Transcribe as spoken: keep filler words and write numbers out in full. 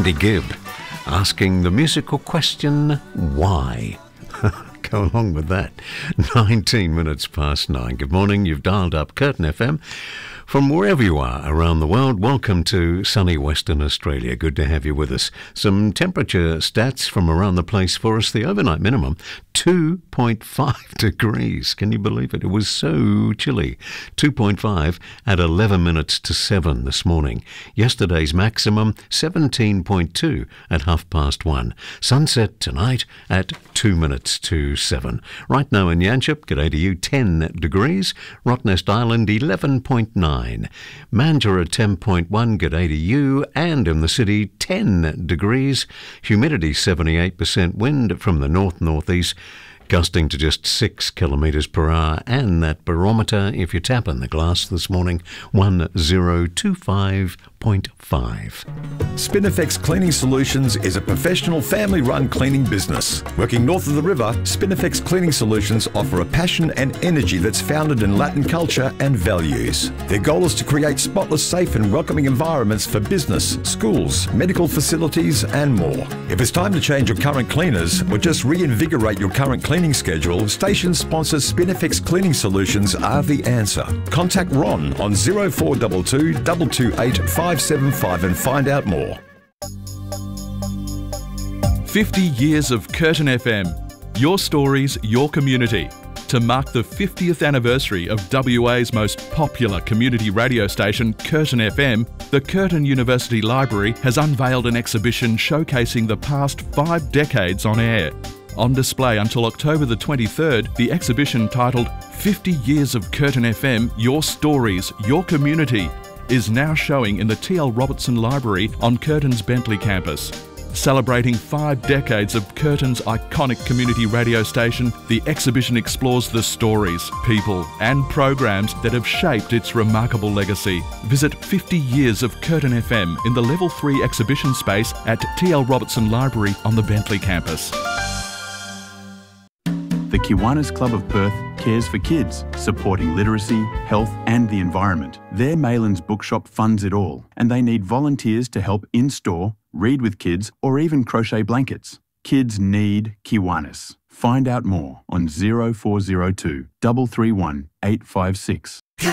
Andy Gibb, asking the musical question, why? Go along with that. nineteen minutes past nine. Good morning. You've dialed up Curtin F M. From wherever you are around the world, welcome to sunny Western Australia. Good to have you with us. Some temperature stats from around the place for us. The overnight minimum, two point five degrees. Can you believe it? It was so chilly. two point five at eleven minutes to seven this morning. Yesterday's maximum, seventeen point two at half past one. Sunset tonight at two minutes to seven. Right now in Yanchep, g'day to you, ten degrees. Rottnest Island, eleven point nine. Mandurah, ten point one, g'day to you. And in the city, ten degrees. Humidity, seventy-eight percent. Wind from the north-northeast, gusting to just six kilometres per hour. And that barometer, if you tap in the glass this morning, one zero two five point five. Spinifex Cleaning Solutions is a professional family-run cleaning business. Working north of the river, Spinifex Cleaning Solutions offer a passion and energy that's founded in Latin culture and values. Their goal is to create spotless, safe and welcoming environments for business, schools, medical facilities and more. If it's time to change your current cleaners or just reinvigorate your current cleaning schedule, station sponsor Spinifex Cleaning Solutions are the answer. Contact Ron on zero four two two, two two eight, five seven five and find out more. fifty years of Curtin F M. Your stories, your community. To mark the fiftieth anniversary of W A's most popular community radio station, Curtin F M, the Curtin University Library has unveiled an exhibition showcasing the past five decades on air. On display until October the twenty-third, the exhibition titled fifty years of Curtin F M, Your Stories, Your Community is now showing in the T L Robertson Library on Curtin's Bentley campus. Celebrating five decades of Curtin's iconic community radio station, the exhibition explores the stories, people and programs that have shaped its remarkable legacy. Visit fifty years of Curtin F M in the Level three exhibition space at T L Robertson Library on the Bentley campus. The Kiwanis Club of Perth cares for kids, supporting literacy, health and the environment. Their Maylands bookshop funds it all, and they need volunteers to help in-store, read with kids or even crochet blankets. Kids need Kiwanis. Find out more on zero four zero two, three three one, eight five six.